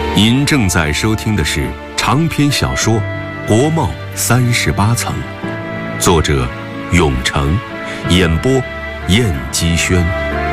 您正在收听的是长篇小说《国贸38层》，作者永成，演播燕姬轩。